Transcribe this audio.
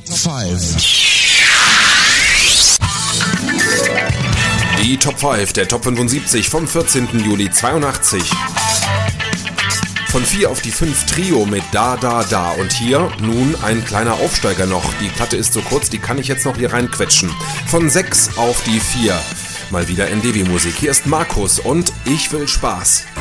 Top 5. Die Top 5 der Top 75 vom 14. Juli 82. Von 4 auf die 5 Trio mit Da Da Da und hier nun ein kleiner Aufsteiger noch. Die Platte ist so kurz, die kann ich jetzt noch hier reinquetschen. Von 6 auf die 4. Mal wieder NDW-Musik. Hier ist Markus und Ich will Spaß.